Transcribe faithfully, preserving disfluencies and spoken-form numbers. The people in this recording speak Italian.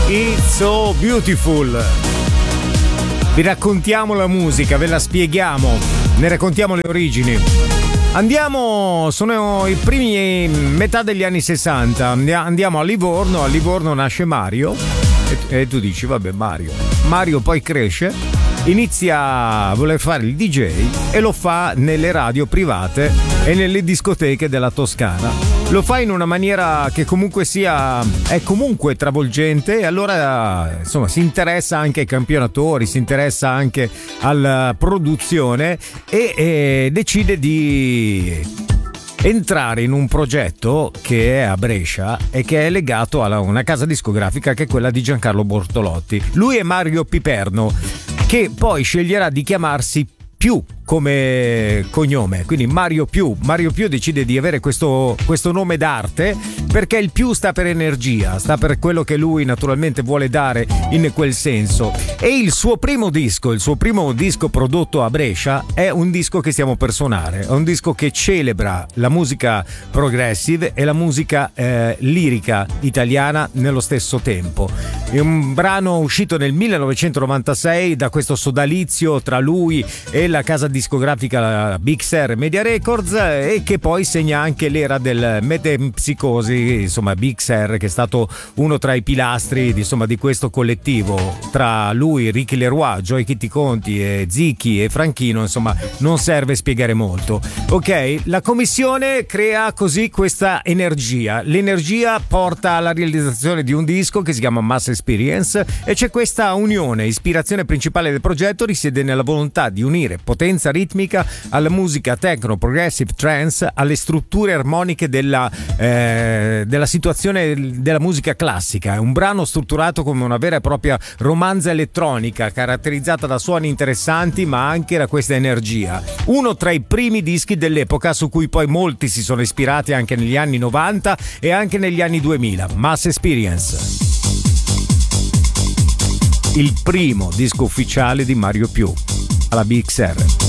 It's So Beautiful. Vi raccontiamo la musica, ve la spieghiamo, ne raccontiamo le origini. Andiamo, sono i primi metà degli anni sessanta, andiamo a Livorno, a Livorno nasce Mario e, e tu dici vabbè Mario, Mario poi cresce, inizia a voler fare il D J e lo fa nelle radio private e nelle discoteche della Toscana. Lo fa in una maniera che comunque sia è comunque travolgente e allora insomma si interessa anche ai campionatori, si interessa anche alla produzione e, e decide di entrare in un progetto che è a Brescia e che è legato a una casa discografica che è quella di Giancarlo Bortolotti. Lui è Mario Piperno, che poi sceglierà di chiamarsi Più come cognome, quindi Mario Più. Mario Più decide di avere questo, questo nome d'arte perché il più sta per energia, sta per quello che lui naturalmente vuole dare in quel senso. E il suo primo disco, il suo primo disco prodotto a Brescia è un disco che stiamo per suonare, è un disco che celebra la musica progressive e la musica eh, lirica italiana nello stesso tempo. È un brano uscito nel millenovecentonovantasei da questo sodalizio tra lui e la casa discografica Big Sur Media Records e che poi segna anche l'era del metempsicosi, insomma Big Sur che è stato uno tra i pilastri insomma di questo collettivo, tra lui, Ricky Leroy, Joy Kitty Conti e Zicchi e Franchino, insomma non serve spiegare molto. Ok, la commissione crea così questa energia, l'energia porta alla realizzazione di un disco che si chiama Mass Experience e c'è questa unione, ispirazione principale del progetto risiede nella volontà di unire potenza ritmica alla musica techno, progressive, trance, alle strutture armoniche della, eh, della situazione della musica classica. È un brano strutturato come una vera e propria romanza elettronica caratterizzata da suoni interessanti ma anche da questa energia. Uno tra i primi dischi dell'epoca su cui poi molti si sono ispirati anche negli anni novanta e anche negli anni duemila. Mass Experience, il primo disco ufficiale di Mario Più alla Big Sur.